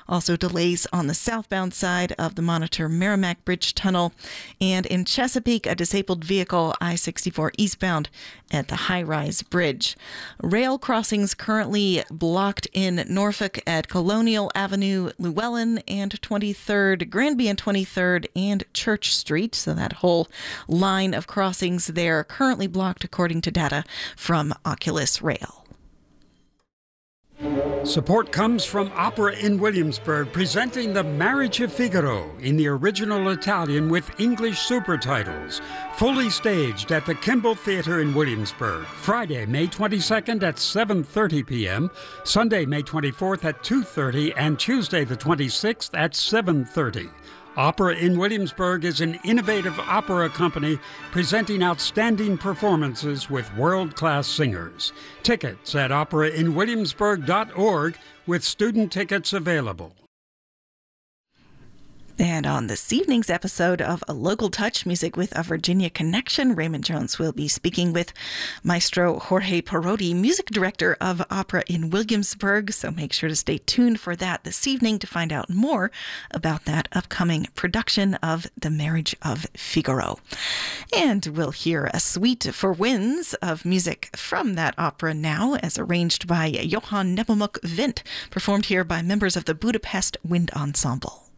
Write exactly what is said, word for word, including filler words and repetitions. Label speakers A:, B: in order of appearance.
A: Also delays on the southbound side of the Monitor Merrimack Bridge Tunnel. And in Chesapeake, a disabled vehicle I sixty-four eastbound at the High Rise Bridge. Rail crossings currently blocked in Norfolk at Colonial Avenue, Llewellyn and twenty-third, Granby and twenty-third, and Church Street. So that whole line of crossings there currently blocked according to data from Oculus Rail.
B: Support comes from Opera in Williamsburg, presenting The Marriage of Figaro in the original Italian with English super titles. Fully staged at the Kimball Theater in Williamsburg. Friday, May twenty-second at seven thirty p.m., Sunday, May twenty-fourth at two thirty, and Tuesday the twenty-sixth at seven thirty. Opera in Williamsburg is an innovative opera company presenting outstanding performances with world-class singers. Tickets at opera in williamsburg dot org with student tickets available.
A: And on this evening's episode of A Local Touch, Music with a Virginia Connection, Raymond Jones will be speaking with Maestro Jorge Parodi, music director of Opera in Williamsburg. So make sure to stay tuned for that this evening to find out more about that upcoming production of The Marriage of Figaro. And we'll hear a suite for winds of music from that opera now, as arranged by Johann Nepomuk Wendt, performed here by members of the Budapest Wind Ensemble.